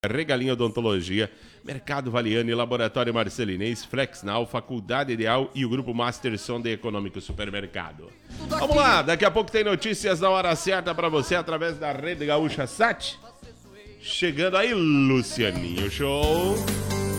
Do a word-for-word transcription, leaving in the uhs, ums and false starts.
Regalinho Odontologia, Mercado Valiani, Laboratório Marcelinês, Flexnal, Faculdade Ideal e o Grupo Master Sonda Econômico Supermercado. Vamos lá, daqui a pouco tem notícias na hora certa pra você através da Rede Gaúcha Sat. Chegando aí, Lucianinho Show.